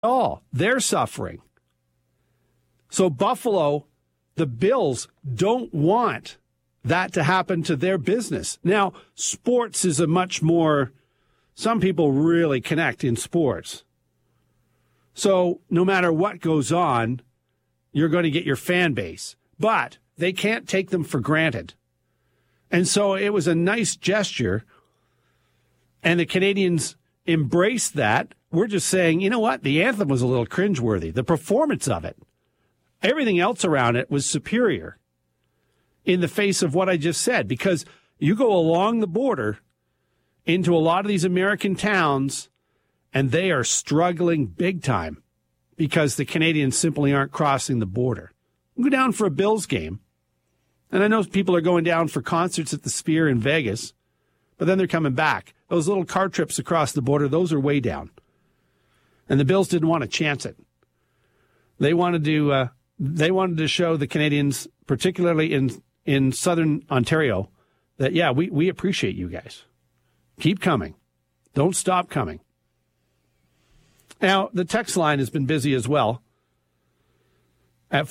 all. They're suffering. So Buffalo, the Bills don't want that to happen to their business. Now, sports is a much more, some people really connect in sports. So no matter what goes on, you're going to get your fan base. But they can't take them for granted. And so it was a nice gesture. And the Canadians embraced that. We're just saying, you know what? The anthem was a little cringeworthy. The performance of it, everything else around it was superior in the face of what I just said. Because you go along the border into a lot of these American towns, and they are struggling big time because the Canadians simply aren't crossing the border. You go down for a Bills game, and I know people are going down for concerts at the Sphere in Vegas, but then they're coming back. Those little car trips across the border, those are way down. And the Bills didn't want to chance it. They wanted to show the Canadians, particularly in southern Ontario, that, yeah, we appreciate you guys. Keep coming. Don't stop coming. Now, the text line has been busy as well at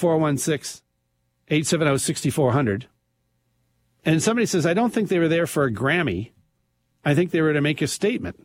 416-870-6400. And somebody says, I don't think they were there for a Grammy. I think they were to make a statement.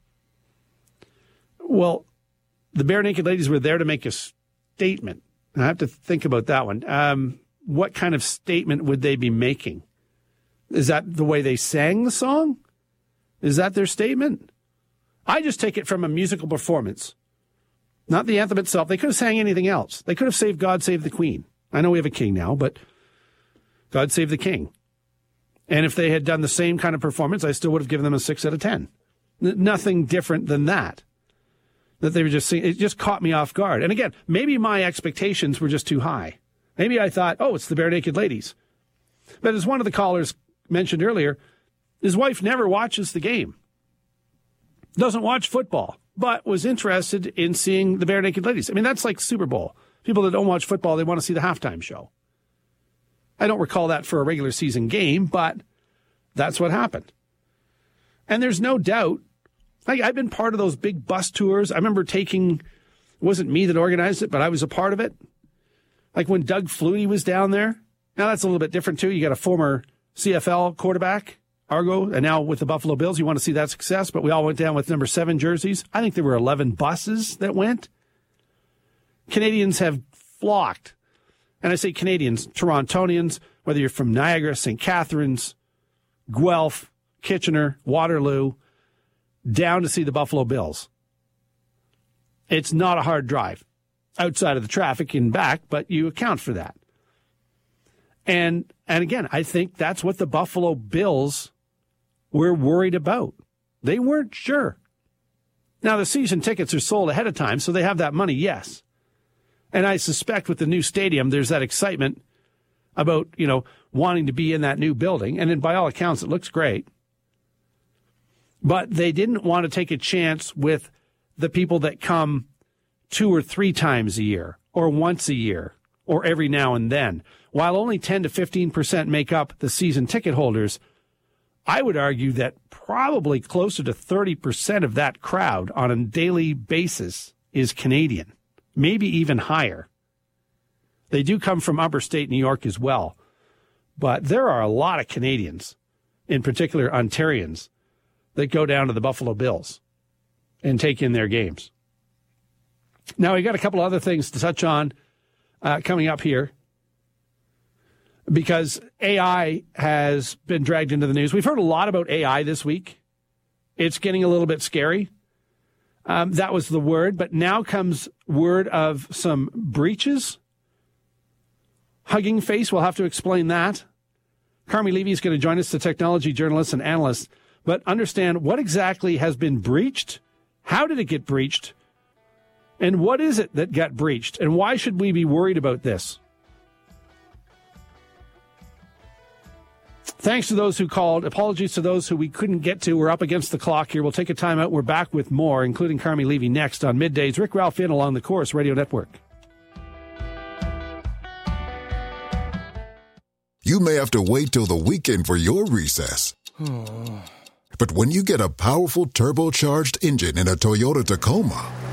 Well, the Bare Naked Ladies were there to make a statement. I have to think about that one. What kind of statement would they be making? Is that the way they sang the song? Is that their statement? I just take it from a musical performance, not the anthem itself. They could have sang anything else. They could have saved God Save the Queen. I know we have a king now, but God Save the King. And if they had done the same kind of performance, I still would have given them a 6 out of 10. Nothing different than that. That they were just singing. It just caught me off guard. And again, maybe my expectations were just too high. Maybe I thought, oh, it's the Bare Naked Ladies. But as one of the callers mentioned earlier, his wife never watches the game. Doesn't watch football, but was interested in seeing the Bare Naked Ladies. I mean, that's like Super Bowl. People that don't watch football, they want to see the halftime show. I don't recall that for a regular season game, but that's what happened. And there's no doubt, like, I've been part of those big bus tours. I remember it wasn't me that organized it, but I was a part of it. Like when Doug Flutie was down there. Now that's a little bit different too. You got a former CFL quarterback, Argo, and now with the Buffalo Bills, you want to see that success, but we all went down with number 7 jerseys. I think there were 11 buses that went. Canadians have flocked. And I say Canadians, Torontonians, whether you're from Niagara, St. Catharines, Guelph, Kitchener, Waterloo, down to see the Buffalo Bills. It's not a hard drive outside of the traffic and back, but you account for that. And again, I think that's what the Buffalo Bills were worried about. They weren't sure. Now, the season tickets are sold ahead of time, so they have that money, yes. And I suspect with the new stadium, there's that excitement about, wanting to be in that new building. And then by all accounts, it looks great. But they didn't want to take a chance with the people that come 2 or 3 times a year, or once a year, or every now and then. While only 10 to 15% make up the season ticket holders, I would argue that probably closer to 30% of that crowd on a daily basis is Canadian. Maybe even higher. They do come from upper state New York as well. But there are a lot of Canadians, in particular Ontarians, that go down to the Buffalo Bills and take in their games. Now, we got a couple other things to touch on coming up here because AI has been dragged into the news. We've heard a lot about AI this week. It's getting a little bit scary. That was the word, but now comes word of some breaches. Hugging Face, we'll have to explain that. Carmi Levy is going to join us, the technology journalist and analyst, but understand what exactly has been breached, how did it get breached, and what is it that got breached, and why should we be worried about this? Thanks to those who called. Apologies to those who we couldn't get to. We're up against the clock here. We'll take a time out. We're back with more, including Carmi Levy next on Middays. Rick Ralph in along the Corus Radio Network. You may have to wait till the weekend for your recess. But when you get a powerful turbocharged engine in a Toyota Tacoma,